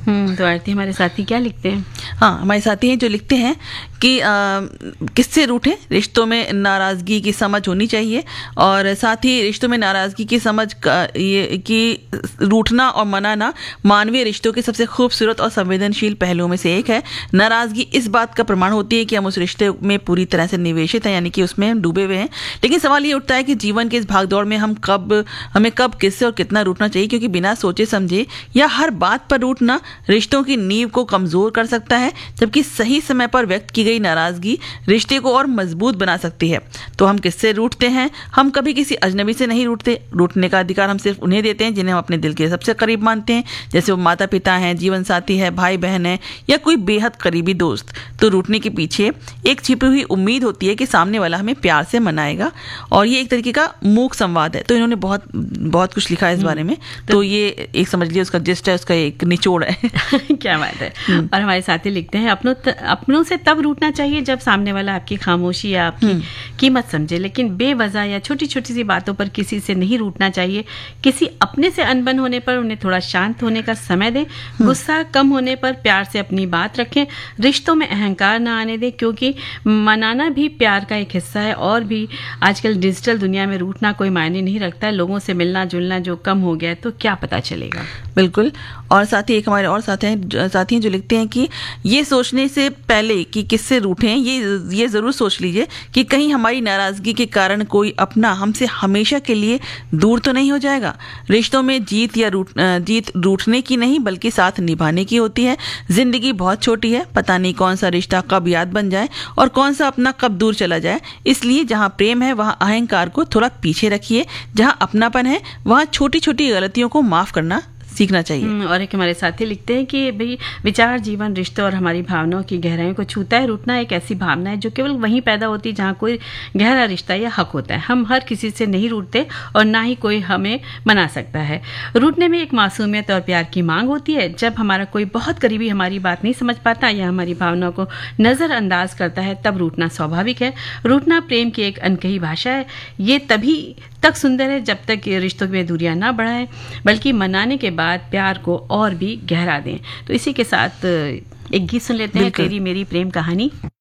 तो आरती हमारे साथी क्या लिखते हैं? हाँ, हमारे साथी हैं जो लिखते हैं कि किससे रूठें, रिश्तों में नाराज़गी की समझ होनी चाहिए। और साथ ही रिश्तों में नाराज़गी की समझ ये कि रूठना और मनाना मानवीय रिश्तों के सबसे खूबसूरत और संवेदनशील पहलुओं में से एक है। नाराज़गी इस बात का प्रमाण होती है कि हम उस रिश्ते में पूरी तरह से निवेशित हैं, यानी कि उसमें हम डूबे हुए हैं। लेकिन सवाल ये उठता है कि जीवन के इस भागदौड़ में हमें कब किससे और कितना रूठना चाहिए, क्योंकि बिना सोचे समझे या हर बात पर रूठना रिश्तों की नींव को कमजोर कर सकता है, जबकि सही समय पर व्यक्त की गई नाराजगी रिश्ते को और मजबूत बना सकती है। तो हम किससे रूठते हैं? हम कभी किसी अजनबी से नहीं रूठते। रूठने का अधिकार हम सिर्फ उन्हें देते हैं जिन्हें हम अपने दिल के सबसे करीब मानते हैं, जैसे वो माता पिता हैं, जीवन साथी है, भाई बहन है, या कोई बेहद करीबी दोस्त। तो रूठने के पीछे एक छिपी हुई उम्मीद होती है कि सामने वाला हमें प्यार से मनाएगा, और ये एक तरीके का मूक संवाद है। तो इन्होंने बहुत बहुत कुछ लिखा है इस बारे में। तो ये एक समझ लीजिए उसका जिस्ट है, उसका एक निचोड़ है। क्या बात है। और हमारे साथी लिखते हैं, अपनों से तब रूठना चाहिए जब सामने वाला आपकी खामोशी या आपकी कीमत समझे, लेकिन बेवजह या छोटी छोटी सी बातों पर किसी से नहीं रूठना चाहिए। किसी अपने से अनबन होने पर उन्हें थोड़ा शांत होने का समय दें। गुस्सा कम होने पर प्यार से अपनी बात रखें। रिश्तों में अहंकार ना आने दें, क्योंकि मनाना भी प्यार का एक हिस्सा है। और भी आजकल डिजिटल दुनिया में रूठना कोई मायने नहीं रखता। लोगों से मिलना जुलना जो कम हो गया है तो क्या पता चलेगा। बिल्कुल। और साथ ही एक हमारे और साथी हैं जो लिखते हैं कि ये सोचने से पहले कि किससे रूठें, ये ज़रूर सोच लीजिए कि कहीं हमारी नाराज़गी के कारण कोई अपना हमसे हमेशा के लिए दूर तो नहीं हो जाएगा। रिश्तों में जीत रूठने की नहीं बल्कि साथ निभाने की होती है। जिंदगी बहुत छोटी है, पता नहीं कौन सा रिश्ता कब याद बन जाए और कौन सा अपना कब दूर चला जाए। इसलिए जहाँ प्रेम है वहाँ अहंकार को थोड़ा पीछे रखिए, जहाँ अपनापन है वहाँ छोटी छोटी गलतियों को माफ़ करना सीखना चाहिए। और एक हमारे साथी लिखते हैं कि भाई विचार, जीवन, रिश्ते और हमारी भावनाओं की गहराइयों को छूता है। रूठना एक ऐसी भावना है जो केवल वहीं पैदा होती है जहाँ कोई गहरा रिश्ता या हक होता है। हम हर किसी से नहीं रूठते और ना ही कोई हमें मना सकता है। रूठने में एक मासूमियत और प्यार की मांग होती है। जब हमारा कोई बहुत करीबी हमारी बात नहीं समझ पाता या हमारी भावनाओं को नजरअंदाज करता है, तब रूठना स्वाभाविक है। रूठना प्रेम की एक अनकही भाषा है। ये तभी तक सुंदर है जब तक रिश्तों में दूरियां ना बढ़ाएं, बल्कि मनाने के बाद प्यार को और भी गहरा दें। तो इसी के साथ एक गीत सुन लेते हैं, तेरी मेरी प्रेम कहानी।